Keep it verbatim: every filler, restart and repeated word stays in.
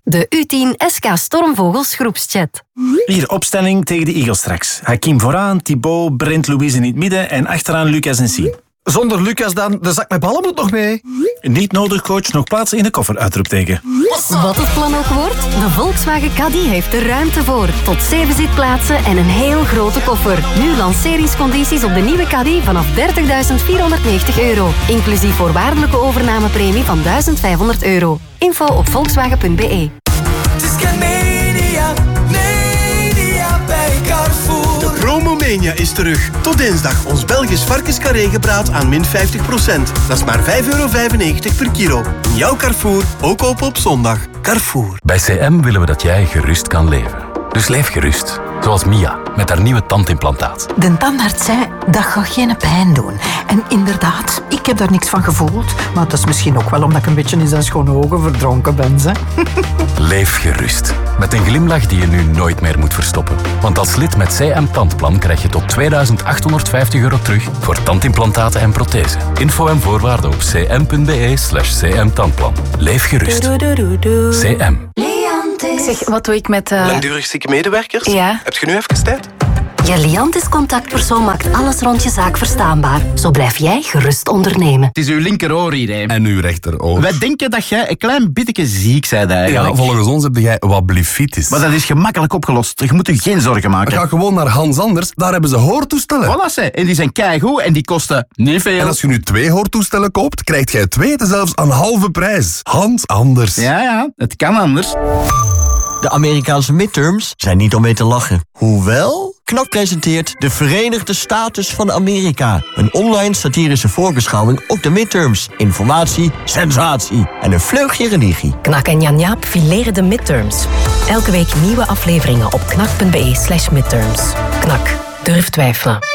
De U tien S K Stormvogels groepschat. Hier, opstelling tegen de Eagles straks. Hakim vooraan, Thibaut, Brent, Louise in het midden en achteraan Lucas en Sien. Zonder Lucas dan, de zak met ballen moet nog mee. Niet nodig, coach. Nog plaatsen in de koffer, uitroepteken. Wat het plan ook wordt, de Volkswagen Caddy heeft er ruimte voor. Tot zeven zitplaatsen en een heel grote koffer. Nu lanceringscondities op de nieuwe Caddy vanaf dertigduizend vierhonderdnegentig euro. Inclusief voorwaardelijke overnamepremie van duizend vijfhonderd euro. Info op volkswagen punt b e. Media, media bij Carrefour. De Promomania is terug. Tot dinsdag ons Belgisch varkenscarré-gebraad aan min vijftig procent. Dat is maar vijf euro vijfennegentig per kilo. In jouw Carrefour, ook open op zondag. Carrefour. Bij C M willen we dat jij gerust kan leven. Dus leef gerust. Zoals Mia, met haar nieuwe tandimplantaat. De tandarts zei, dat gaat geen pijn doen. En inderdaad, ik heb daar niks van gevoeld. Maar dat is misschien ook wel omdat ik een beetje in zijn schone ogen verdronken ben. Ze. Leef gerust. Met een glimlach die je nu nooit meer moet verstoppen. Want als lid met C M Tandplan krijg je tot tweeduizend achthonderdvijftig euro terug voor tandimplantaten en prothesen. Info en voorwaarden op cm.be slash cmtandplan. Leef gerust. C M. Zeg, wat doe ik met... Uh... Langdurig zieke medewerkers? Ja. Heb je nu even tijd? Je Liantis contactpersoon maakt alles rond je zaak verstaanbaar. Zo blijf jij gerust ondernemen. Het is uw linkeroor hier, hè. En uw rechteroor. Wij denken dat jij een klein beetje ziek bent eigenlijk. Ja, volgens ons heb jij wablifitis. Maar dat is gemakkelijk opgelost. Je moet je geen zorgen maken. Ga gewoon naar Hans Anders, daar hebben ze hoortoestellen. Voilà, ze. En die zijn keigoed en die kosten niet veel. En als je nu twee hoortoestellen koopt, krijgt jij twee zelfs een halve prijs. Hans Anders. Ja, ja, het kan anders. De Amerikaanse midterms zijn niet om mee te lachen. Hoewel, Knak presenteert de Verenigde Staten van Amerika. Een online satirische voorbeschouwing op de midterms. Informatie, sensatie en een vleugje religie. Knak en Jan Jaap fileren de midterms. Elke week nieuwe afleveringen op knak punt be slash midterms. Knak, durf twijfelen.